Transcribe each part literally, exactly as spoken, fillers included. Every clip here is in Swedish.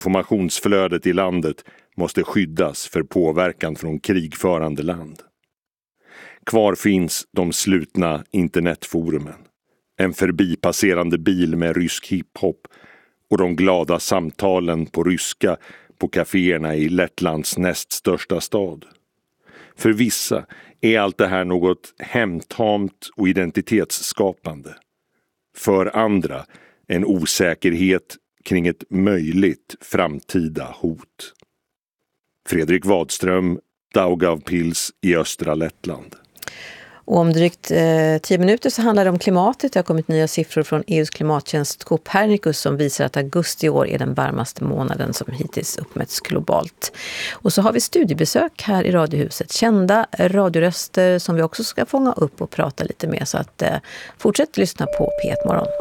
Informationsflödet i landet måste skyddas för påverkan från krigförande land. Kvar finns de slutna internetforumen, en förbipasserande bil med rysk hiphop och de glada samtalen på ryska på kaféerna i Lettlands näst största stad. För vissa är allt det här något hemtamt och identitetsskapande. För andra en osäkerhet kring ett möjligt framtida hot. Fredrik Wadström, Daugavpils i östra Lettland. Och om drygt eh, tio minuter så handlar det om klimatet. Det har kommit nya siffror från E U:s klimattjänst Copernicus som visar att augusti i år är den varmaste månaden som hittills uppmätts globalt. Och så har vi studiebesök här i Radiohuset. Kända radioröster som vi också ska fånga upp och prata lite med. Så att eh, fortsätt lyssna på P ett Morgon.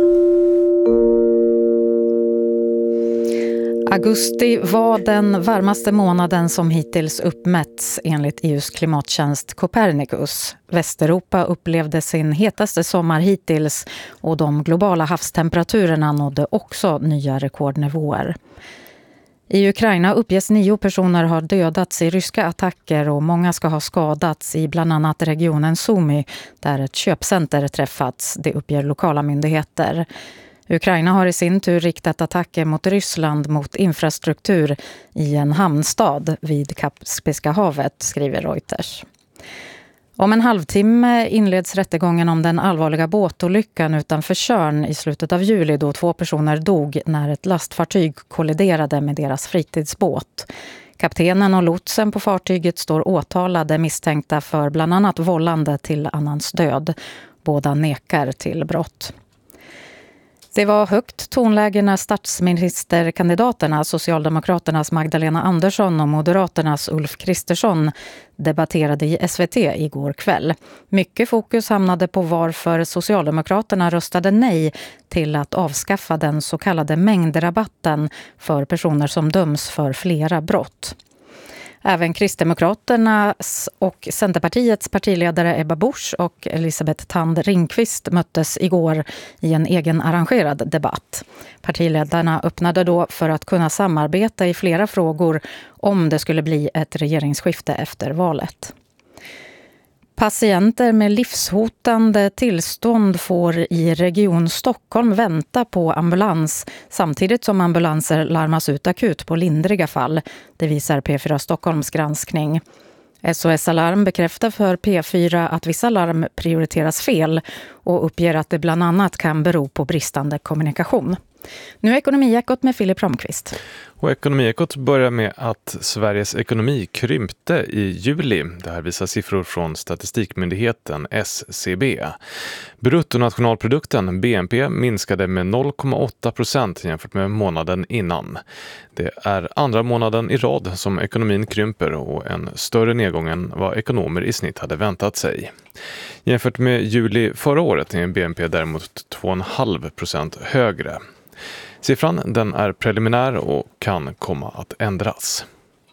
Augusti var den varmaste månaden som hittills uppmätts enligt E U:s klimattjänst Copernicus. Västeuropa upplevde sin hetaste sommar hittills och de globala havstemperaturerna nådde också nya rekordnivåer. I Ukraina uppges nio personer har dödats i ryska attacker och många ska ha skadats i bland annat regionen Sumy där ett köpcenter träffats, det uppger lokala myndigheter. Ukraina har i sin tur riktat attacker mot Ryssland mot infrastruktur i en hamnstad vid Kaspiska havet, skriver Reuters. Om en halvtimme inleds rättegången om den allvarliga båtolyckan utanför Tjörn i slutet av juli då två personer dog när ett lastfartyg kolliderade med deras fritidsbåt. Kaptenen och lotsen på fartyget står åtalade misstänkta för bland annat vållande till annans död. Båda nekar till brott. Det var högt tonläge när statsministerkandidaterna, Socialdemokraternas Magdalena Andersson och Moderaternas Ulf Kristersson debatterade i S V T igår kväll. Mycket fokus hamnade på varför Socialdemokraterna röstade nej till att avskaffa den så kallade mängdrabatten för personer som döms för flera brott. Även Kristdemokraternas och Centerpartiets partiledare Ebba Busch och Elisabeth Thand Ringqvist möttes igår i en egen arrangerad debatt. Partiledarna öppnade då för att kunna samarbeta i flera frågor om det skulle bli ett regeringsskifte efter valet. Patienter med livshotande tillstånd får i Region Stockholm vänta på ambulans samtidigt som ambulanser larmas ut akut på lindriga fall. Det visar P fyra Stockholms granskning. S O S Alarm bekräftar för P fyra att vissa larm prioriteras fel och uppger att det bland annat kan bero på bristande kommunikation. Nu är Ekonomiekot med Filip Ramqvist. Och Ekonomiekot börjar med att Sveriges ekonomi krympte i juli. Det här visar siffror från Statistikmyndigheten S C B. Bruttonationalprodukten B N P minskade med noll komma åtta procent jämfört med månaden innan. Det är andra månaden i rad som ekonomin krymper och en större nedgång än vad ekonomer i snitt hade väntat sig. Jämfört med juli förra året är B N P däremot två komma fem procent högre. Siffran den är preliminär och kan komma att ändras.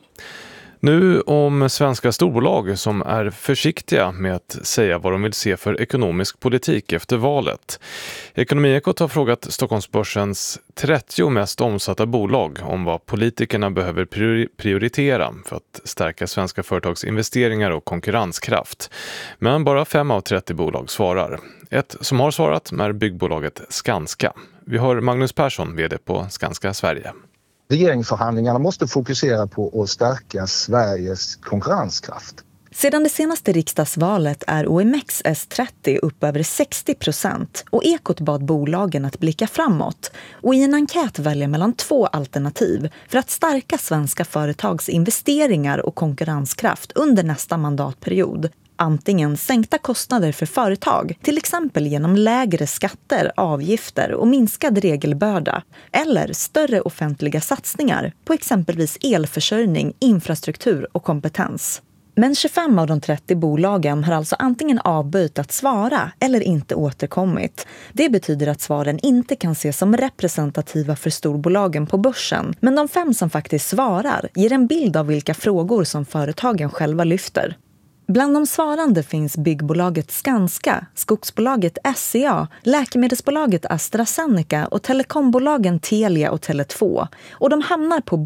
Nu om svenska storbolag som är försiktiga med att säga vad de vill se för ekonomisk politik efter valet. Ekonomiekot har frågat Stockholmsbörsens trettio mest omsatta bolag om vad politikerna behöver prioritera för att stärka svenska företags investeringar och konkurrenskraft. Men bara fem av trettio bolag svarar. Ett som har svarat är byggbolaget Skanska. Vi har Magnus Persson, vd på Skanska Sverige. Regeringsförhandlingarna måste fokusera på att stärka Sveriges konkurrenskraft. Sedan det senaste riksdagsvalet är O M X S trettio upp över sextio procent och Ekot bad bolagen att blicka framåt och i en enkät välja mellan två alternativ för att stärka svenska företags investeringar och konkurrenskraft under nästa mandatperiod. Antingen sänkta kostnader för företag, till exempel genom lägre skatter, avgifter och minskad regelbörda, eller större offentliga satsningar på exempelvis elförsörjning, infrastruktur och kompetens. Men tjugofem av de trettio bolagen har alltså antingen avböjt att svara eller inte återkommit. Det betyder att svaren inte kan ses som representativa för storbolagen på börsen, men de fem som faktiskt svarar ger en bild av vilka frågor som företagen själva lyfter. Bland de svarande finns byggbolaget Skanska, skogsbolaget S C A, läkemedelsbolaget AstraZeneca och telekombolagen Telia och Tele två. Och de hamnar på